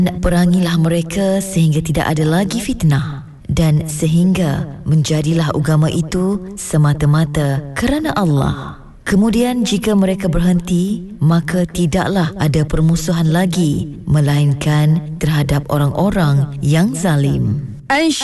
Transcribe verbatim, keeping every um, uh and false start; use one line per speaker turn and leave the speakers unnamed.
perangilah mereka sehingga tidak ada lagi fitnah, dan sehingga menjadilah agama itu semata-mata kerana Allah. Kemudian jika mereka berhenti, maka tidaklah ada permusuhan lagi melainkan terhadap orang-orang yang zalim.